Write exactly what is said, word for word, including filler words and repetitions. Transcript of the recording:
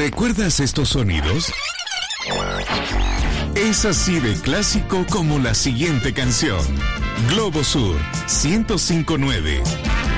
¿Recuerdas estos sonidos? Es así de clásico como la siguiente canción. Globo Sur ciento cinco punto nueve.